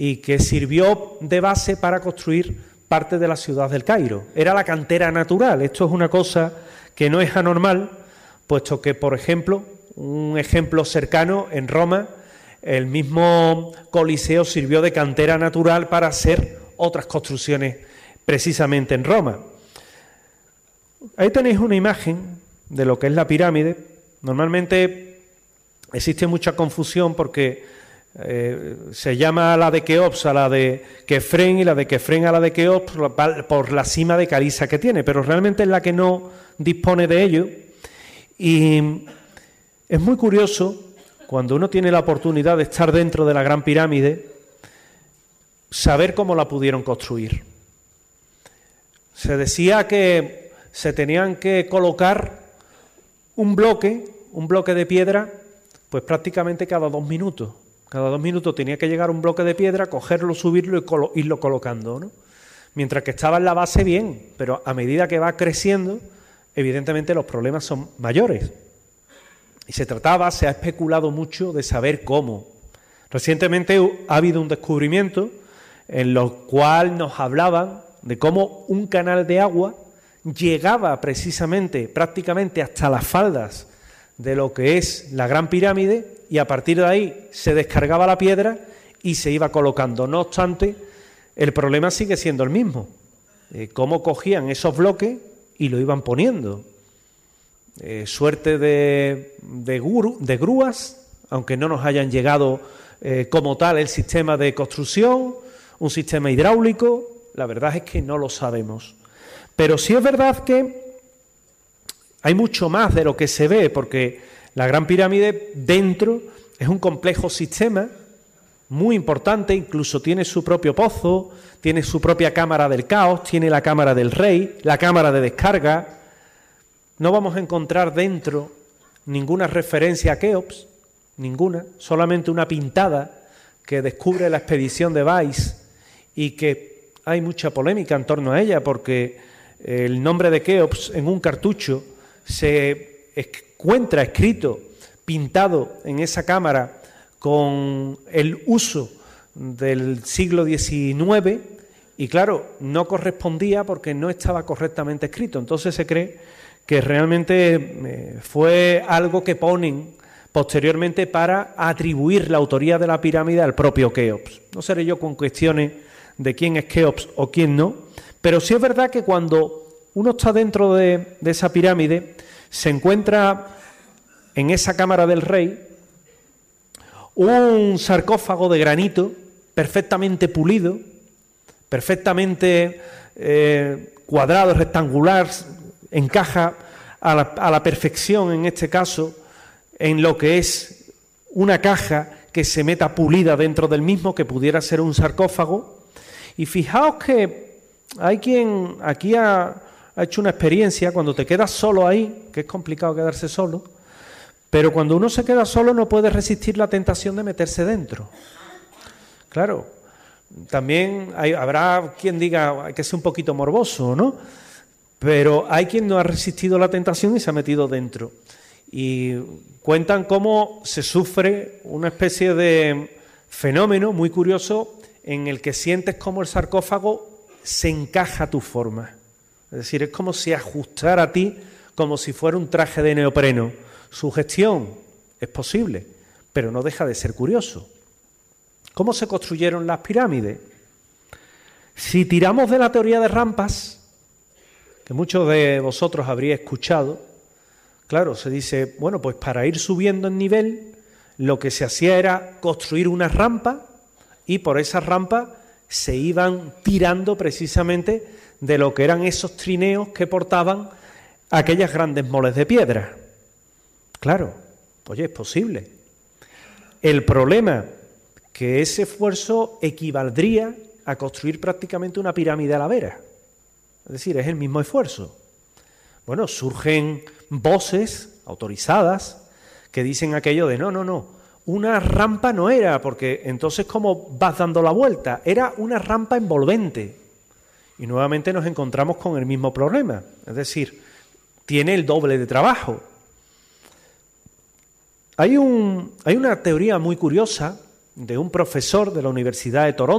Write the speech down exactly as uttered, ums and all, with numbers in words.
y que sirvió de base para construir parte de la ciudad del Cairo. Era la cantera natural. Esto es una cosa que no es anormal, puesto que, por ejemplo, un ejemplo cercano, en Roma, el mismo Coliseo sirvió de cantera natural para hacer otras construcciones precisamente en Roma. Ahí tenéis una imagen de lo que es la pirámide. Normalmente existe mucha confusión porque eh, se llama la de Keops a la de Kefren y la de Kefren a la de Keops por, por la cima de caliza que tiene, pero realmente es la que no dispone de ello. Y es muy curioso, cuando uno tiene la oportunidad de estar dentro de la Gran Pirámide, saber cómo la pudieron construir. Se decía que se tenían que colocar un bloque, un bloque de piedra, pues prácticamente cada dos minutos. Cada dos minutos tenía que llegar un bloque de piedra, cogerlo, subirlo y colo- irlo colocando, ¿no? Mientras que estaba en la base bien, pero a medida que va creciendo, evidentemente los problemas son mayores. Y se trataba, se ha especulado mucho de saber cómo. Recientemente ha habido un descubrimiento en lo cual nos hablaban de cómo un canal de agua llegaba precisamente, prácticamente hasta las faldas de lo que es la Gran Pirámide, y a partir de ahí se descargaba la piedra y se iba colocando. No obstante, el problema sigue siendo el mismo. Eh, cómo cogían esos bloques y lo iban poniendo. Eh, suerte de, de, guru, de grúas, aunque no nos hayan llegado eh, como tal el sistema de construcción, un sistema hidráulico, la verdad es que no lo sabemos. Pero sí es verdad que hay mucho más de lo que se ve, porque la Gran Pirámide dentro es un complejo sistema muy importante, incluso tiene su propio pozo, tiene su propia cámara del caos, tiene la cámara del rey, la cámara de descarga. No vamos a encontrar dentro ninguna referencia a Keops, ninguna, solamente una pintada que descubre la expedición de Weiss y que hay mucha polémica en torno a ella porque el nombre de Keops en un cartucho se encuentra escrito, pintado en esa cámara con el uso del siglo diecinueve y claro, no correspondía porque no estaba correctamente escrito. Entonces se cree que realmente eh, fue algo que ponen posteriormente para atribuir la autoría de la pirámide al propio Keops. No seré yo con cuestiones de quién es Keops o quién no, pero sí es verdad que cuando uno está dentro de, de esa pirámide, se encuentra en esa cámara del rey un sarcófago de granito perfectamente pulido, perfectamente eh, cuadrado, rectangular, encaja a la, a la perfección en este caso en lo que es una caja que se meta pulida dentro del mismo, que pudiera ser un sarcófago. Y fijaos que hay quien aquí ha, ha hecho una experiencia, cuando te quedas solo ahí, que es complicado quedarse solo, pero cuando uno se queda solo no puede resistir la tentación de meterse dentro. Claro, también hay, habrá quien diga hay que ser un poquito morboso, ¿no? Pero hay quien no ha resistido la tentación y se ha metido dentro. Y cuentan cómo se sufre una especie de fenómeno muy curioso en el que sientes cómo el sarcófago se encaja a tu forma. Es decir, es como si ajustara a ti como si fuera un traje de neopreno. Sugestión es posible, pero no deja de ser curioso. ¿Cómo se construyeron las pirámides? Si tiramos de la teoría de rampas, que muchos de vosotros habríais escuchado, claro, se dice, bueno, pues para ir subiendo en nivel, lo que se hacía era construir una rampa y por esa rampa se iban tirando precisamente de lo que eran esos trineos que portaban aquellas grandes moles de piedra. Claro, oye, es posible. El problema, que ese esfuerzo equivaldría a construir prácticamente una pirámide a la vera. Es decir, es el mismo esfuerzo. Bueno, surgen voces autorizadas que dicen aquello de no, no, no, una rampa no era, porque entonces ¿cómo vas dando la vuelta? Era una rampa envolvente. Y nuevamente nos encontramos con el mismo problema. Es decir, tiene el doble de trabajo. Hay, un, hay una teoría muy curiosa de un profesor de la Universidad de Toronto,